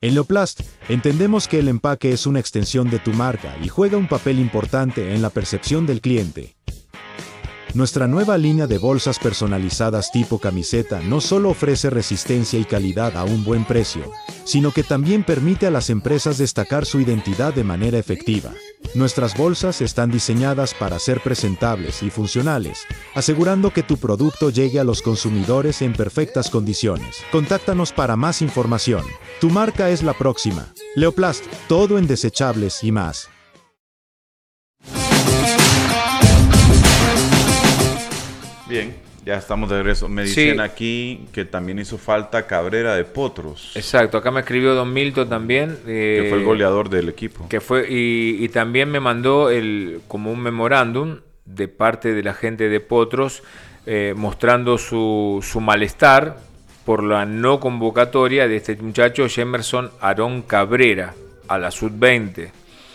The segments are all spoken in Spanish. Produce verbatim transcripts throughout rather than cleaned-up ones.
En Leoplast, entendemos que el empaque es una extensión de tu marca y juega un papel importante en la percepción del cliente. Nuestra nueva línea de bolsas personalizadas tipo camiseta no solo ofrece resistencia y calidad a un buen precio, sino que también permite a las empresas destacar su identidad de manera efectiva. Nuestras bolsas están diseñadas para ser presentables y funcionales, asegurando que tu producto llegue a los consumidores en perfectas condiciones. Contáctanos para más información. Tu marca es la próxima. Leoplast, todo en desechables y más. Bien, ya estamos de regreso. Me dicen sí. aquí que también hizo falta Cabrera de Potros. Exacto, acá me escribió Don Milton también. Eh, que fue el goleador del equipo. Que fue y, y también me mandó el como un memorándum de parte de la gente de Potros eh, mostrando su, su malestar por la no convocatoria de este muchacho Jemerson Aarón Cabrera a la sub veinte.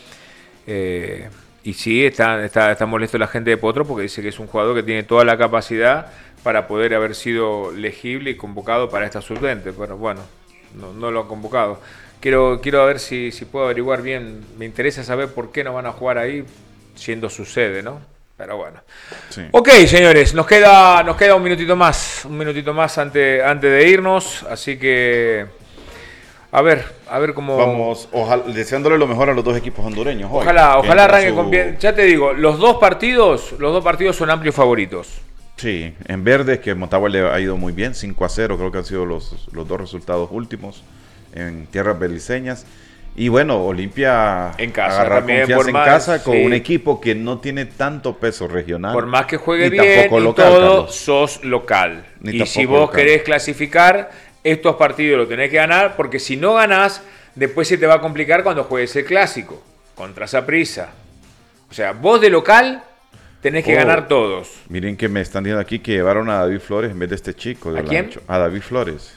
Eh... Y sí, está, está, está molesto la gente de Potros porque dice que es un jugador que tiene toda la capacidad para poder haber sido legible y convocado para esta sub veinte. Pero bueno, no, no lo han convocado. Quiero, quiero ver si, si puedo averiguar bien. Me interesa saber por qué no van a jugar ahí, siendo su sede, ¿no? Pero bueno. Sí. Ok, señores, nos queda, nos queda un minutito más. Un minutito más antes, antes de irnos. Así que... A ver, a ver cómo... Vamos, ojalá, deseándole lo mejor a los dos equipos hondureños. Hoy, ojalá, ojalá arranque su... con bien. Ya te digo, los dos partidos, los dos partidos son amplios favoritos. Sí, en verde, que Motagua le ha ido muy bien, cinco a cero, creo que han sido los, los dos resultados últimos en tierras beliceñas. Y bueno, Olimpia en casa, también, confianza en más, casa con sí. un equipo que no tiene tanto peso regional. Por más que juegue bien y local, todo, Carlos. Sos local. Ni y si vos local. querés clasificar... Estos partidos los tenés que ganar porque si no ganás, después se te va a complicar cuando juegues el clásico contra Saprissa. O sea, vos de local tenés que oh, ganar todos. Miren que me están diciendo aquí que llevaron a David Flores en vez de este chico de ¿A Olancho. quién? A David Flores.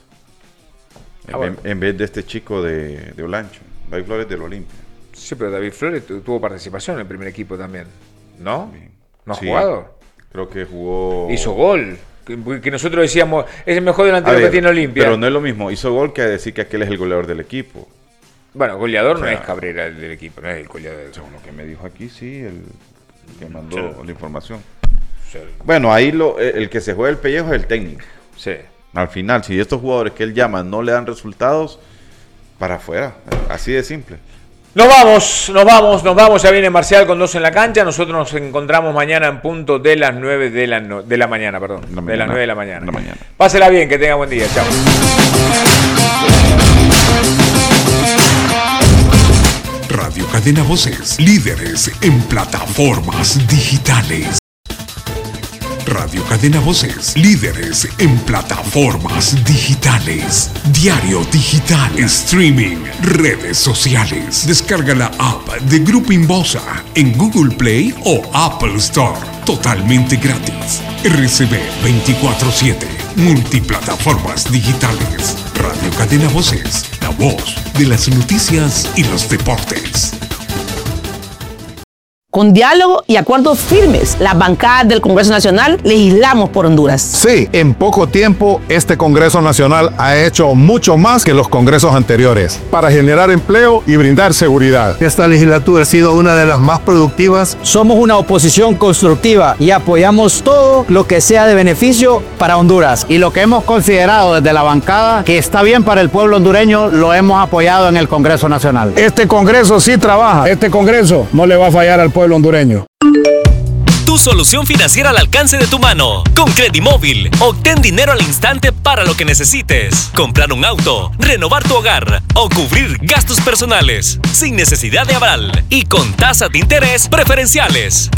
Ah, en, bueno. en vez de este chico de, de Olancho. David Flores del Olimpia. Sí, pero David Flores tuvo participación en el primer equipo también. ¿No? Bien. ¿No ha sí, jugado? Creo que jugó... Hizo gol. Que nosotros decíamos, es el mejor delantero ver, que tiene Olimpia. Pero no es lo mismo, hizo gol que decir que aquel es el goleador del equipo. Bueno, goleador o sea, no es Cabrera del equipo, no es el goleador. Según lo que me dijo aquí, sí, el que mandó sí. la información. Sí. Bueno, ahí lo, el que se juega el pellejo es el técnico. Sí. Al final, si estos jugadores que él llama no le dan resultados, para afuera, así de simple. Nos vamos, nos vamos, nos vamos. Ya viene Marcial con dos en la cancha. Nosotros nos encontramos mañana en punto de las nueve de la, no, de la mañana. Perdón, la mañana, de las nueve de la mañana. la mañana. Pásela bien, que tenga buen día. Chao. Radio Cadena Voces, líderes en plataformas digitales. Radio Cadena Voces, líderes en plataformas digitales. Diario digital, streaming, redes sociales. Descarga la app de Grupo Inbosa en Google Play o Apple Store. Totalmente gratis. R C B veinticuatro siete, multiplataformas digitales. Radio Cadena Voces, la voz de las noticias y los deportes. Con diálogo y acuerdos firmes, las bancadas del Congreso Nacional legislamos por Honduras. Sí, en poco tiempo, este Congreso Nacional ha hecho mucho más que los congresos anteriores para generar empleo y brindar seguridad. Esta legislatura ha sido una de las más productivas. Somos una oposición constructiva y apoyamos todo lo que sea de beneficio para Honduras. Y lo que hemos considerado desde la bancada que está bien para el pueblo hondureño, lo hemos apoyado en el Congreso Nacional. Este Congreso sí trabaja. Este Congreso no le va a fallar al pueblo hondureño. Tu solución financiera al alcance de tu mano. Con Credimóvil, obtén dinero al instante para lo que necesites. Comprar un auto, renovar tu hogar o cubrir gastos personales. Sin necesidad de aval y con tasas de interés preferenciales.